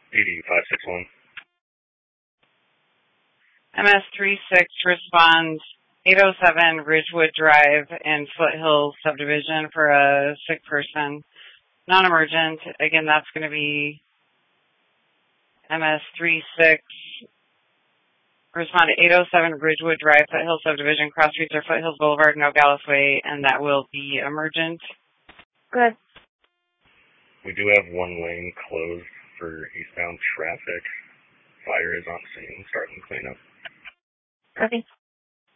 8561. MS36 respond 807 Ridgewood Drive and Foothill Subdivision for a sick person. Non-emergent. Again, that's going to be MS36. Respond to 807 Ridgewood Drive, Foothill Subdivision, Cross Streets or Foothills Boulevard, Nogales Way, and that will be emergent. Good. We do have one lane closed for eastbound traffic. Fire is on scene, starting cleanup. Copy.